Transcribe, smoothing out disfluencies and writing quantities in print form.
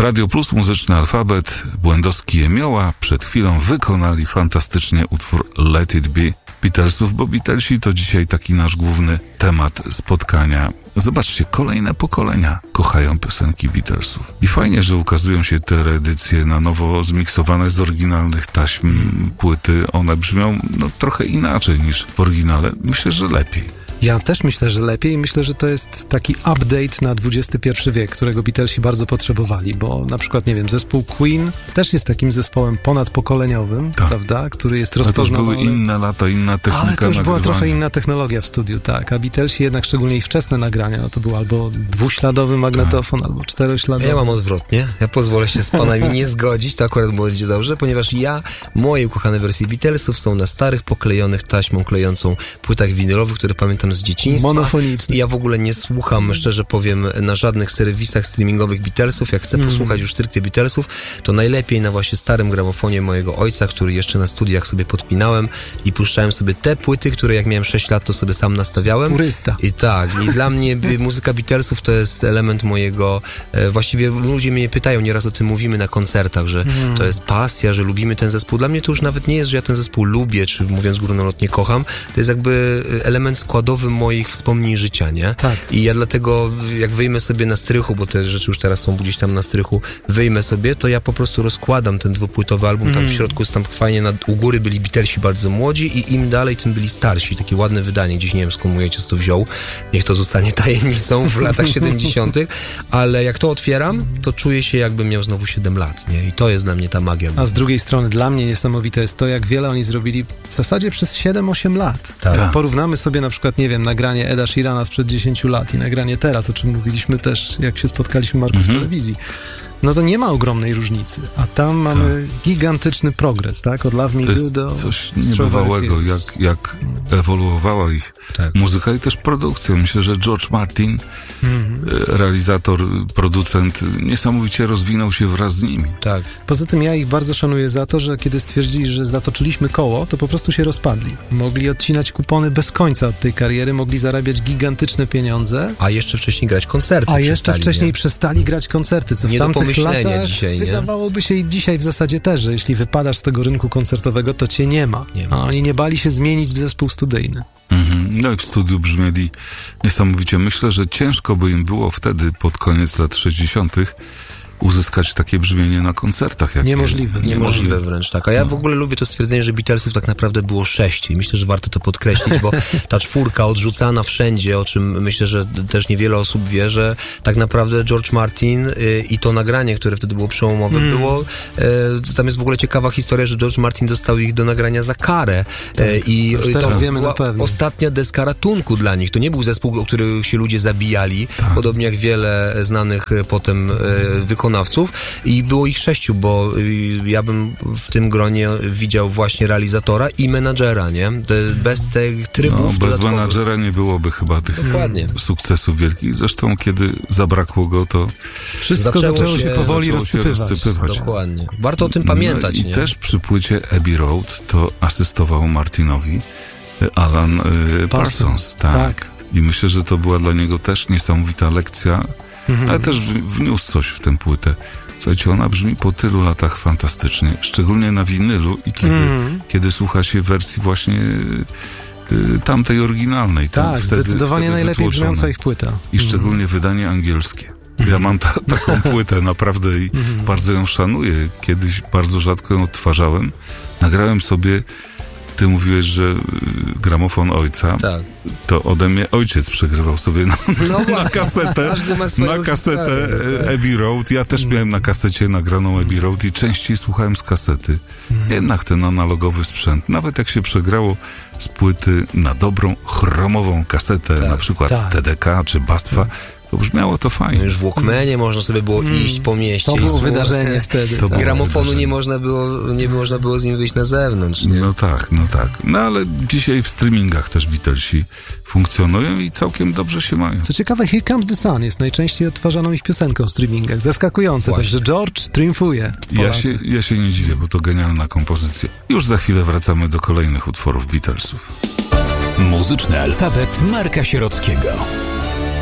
Radio Plus, Muzyczny Alfabet, Błędowski i Jemioła przed chwilą wykonali fantastycznie utwór Let It Be Beatlesów, bo Beatlesi to dzisiaj taki nasz główny temat spotkania. Zobaczcie, kolejne pokolenia kochają piosenki Beatlesów. I fajnie, że ukazują się te reedycje na nowo zmiksowane z oryginalnych taśm płyty. One brzmią trochę inaczej niż w oryginale. Myślę, że lepiej. Ja też myślę, że lepiej. Myślę, że to jest taki update na XXI wiek, którego Beatlesi bardzo potrzebowali, bo na przykład, nie wiem, zespół Queen też jest takim zespołem ponadpokoleniowym, prawda, który jest rozpoznawalny. Ale to były inne lata, inna technika ale to już nagrywania. była trochę inna technologia w studiu, tak. A Beatlesi jednak, szczególnie ich wczesne nagrania, to był albo dwuśladowy magnetofon, albo czterośladowy. Ja mam odwrotnie. Ja pozwolę się z panami nie zgodzić, to akurat będzie dobrze, ponieważ moje ukochane wersje Beatlesów są na starych, poklejonych taśmą klejącą płytach winylowych, które pamiętam z dzieciństwa. Monofoniczny. I ja w ogóle nie słucham, szczerze powiem, na żadnych serwisach streamingowych Beatlesów. Jak chcę posłuchać już stricte Beatlesów, to najlepiej na właśnie starym gramofonie mojego ojca, który jeszcze na studiach sobie podpinałem i puszczałem sobie te płyty, które jak miałem 6 lat, to sobie sam nastawiałem. Purysta. I tak. I dla mnie muzyka Beatlesów to jest element mojego... Właściwie ludzie mnie pytają, nieraz o tym mówimy na koncertach, że to jest pasja, że lubimy ten zespół. Dla mnie to już nawet nie jest, że ja ten zespół lubię, czy mówiąc górnolotnie kocham. To jest jakby element składowy moich wspomnień życia, nie? Tak. I ja dlatego, jak wyjmę sobie na strychu, bo te rzeczy już teraz są gdzieś tam na strychu, wyjmę sobie, to ja po prostu rozkładam ten dwupłytowy album, tam w środku jest tam fajnie, u góry byli Beatlesi bardzo młodzi i im dalej, tym byli starsi. Takie ładne wydanie, gdzieś nie wiem skąd mój ojciec to wziął, niech to zostanie tajemnicą w latach 70., ale jak to otwieram, to czuję się jakbym miał znowu 7 lat, nie? I to jest dla mnie ta magia. A z drugiej strony dla mnie niesamowite jest to, jak wiele oni zrobili w zasadzie przez 7-8 lat. Tak. Porównamy sobie na przykład, nie wiem, nagranie Eda Sheerana sprzed 10 lat i nagranie teraz, o czym mówiliśmy też, jak się spotkaliśmy, Marku, w telewizji. No to nie ma ogromnej różnicy, a tam mamy gigantyczny progres, tak? Od Love Me Do do... coś niebywałego, jak ewoluowała ich muzyka i też produkcja. Myślę, że George Martin, realizator, producent, niesamowicie rozwinął się wraz z nimi. Tak. Poza tym ja ich bardzo szanuję za to, że kiedy stwierdzili, że zatoczyliśmy koło, to po prostu się rozpadli. Mogli odcinać kupony bez końca od tej kariery, mogli zarabiać gigantyczne pieniądze. A jeszcze wcześniej grać koncerty. A jeszcze wcześniej przestali grać koncerty, co w tamtych latach dzisiaj, nie? Wydawałoby się i dzisiaj w zasadzie też, że jeśli wypadasz z tego rynku koncertowego, to cię nie ma. A oni nie bali się zmienić w zespół studyjny. No i w studiu brzmieli niesamowicie. Myślę, że ciężko by im było wtedy, pod koniec lat 60., uzyskać takie brzmienie na koncertach. Niemożliwe wręcz, tak. A ja w ogóle lubię to stwierdzenie, że Beatlesów tak naprawdę było 6 i myślę, że warto to podkreślić, bo ta 4 odrzucana wszędzie, o czym myślę, że też niewiele osób wie, że tak naprawdę George Martin i to nagranie, które wtedy było przełomowe, było... Tam jest w ogóle ciekawa historia, że George Martin dostał ich do nagrania za karę i to wiemy była ostatnia deska ratunku dla nich. To nie był zespół, o których się ludzie zabijali, podobnie jak wiele znanych potem wykonawców i było ich 6, bo ja bym w tym gronie widział właśnie realizatora i menadżera, nie? Bez tych trybów bez menadżera nie byłoby chyba tych sukcesów wielkich. Zresztą kiedy zabrakło go, to wszystko zaczęło się powoli rozsypywać. Dokładnie. Warto o tym pamiętać. I też przy płycie Abbey Road to asystował Martinowi Alan Parsons. Tak. I myślę, że to była dla niego też niesamowita lekcja, ale też wniósł coś w tę płytę. Słuchajcie, ona brzmi po tylu latach fantastycznie, szczególnie na winylu i kiedy słucha się wersji właśnie tamtej oryginalnej. Tak, zdecydowanie najlepiej brzmiąca ich płyta. I szczególnie wydanie angielskie. Ja mam taką płytę naprawdę i bardzo ją szanuję. Kiedyś bardzo rzadko ją odtwarzałem. Nagrałem sobie... Ty mówiłeś, że gramofon ojca, to ode mnie ojciec przegrywał sobie na kasetę Abbey Road. Ja też miałem na kasecie nagraną Abbey Road i częściej słuchałem z kasety. Jednak ten analogowy sprzęt, nawet jak się przegrało z płyty na dobrą chromową kasetę, na przykład TDK czy Bastwa, to brzmiało to fajnie. Już w Walkmanie można sobie było iść po mieście. To było wydarzenie wtedy. Gramofonu nie można było z nim wyjść na zewnątrz. Nie? No tak. No ale dzisiaj w streamingach też Beatlesi funkcjonują i całkiem dobrze się mają. Co ciekawe, Here Comes the Sun jest najczęściej odtwarzaną ich piosenką w streamingach. Zaskakujące, także George triumfuje. Ja się nie dziwię, bo to genialna kompozycja. Już za chwilę wracamy do kolejnych utworów Beatlesów. Muzyczny alfabet Marka Sierockiego.